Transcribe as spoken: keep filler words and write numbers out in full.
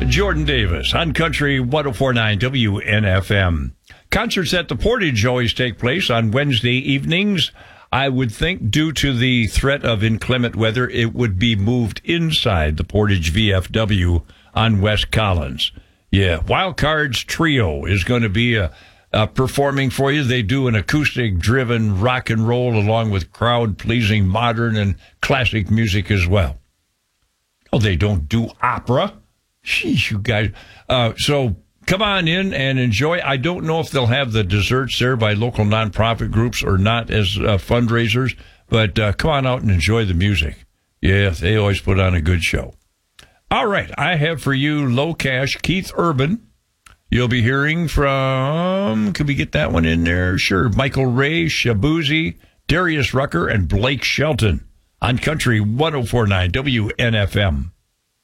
Jordan Davis on Country one oh four point nine W N F M. Concerts at the Portage always take place on Wednesday evenings. I would think due to the threat of inclement weather, it would be moved inside the Portage V F W on West Collins. Yeah, Wildcards Trio is going to be uh, uh, performing for you. They do an acoustic-driven rock and roll along with crowd-pleasing modern and classic music as well. Oh, they don't do opera. Sheesh, you guys. Uh, so come on in and enjoy. I don't know if they'll have the desserts there by local nonprofit groups or not as uh, fundraisers, but uh, come on out and enjoy the music. Yeah, they always put on a good show. All right, I have for you Low Cash, Keith Urban. You'll be hearing from, can we get that one in there? Sure, Michael Ray, Shabuzi, Darius Rucker, and Blake Shelton on Country one oh four point nine W N F M.